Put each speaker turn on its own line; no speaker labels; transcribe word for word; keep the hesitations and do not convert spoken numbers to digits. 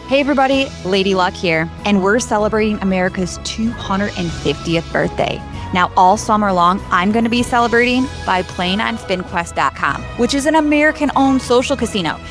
Hey everybody, Lady Luck here, and we're celebrating America's two hundred fiftieth birthday. Now, all summer long, I'm going to be celebrating by playing on spin quest dot com, which is an American-owned social casino.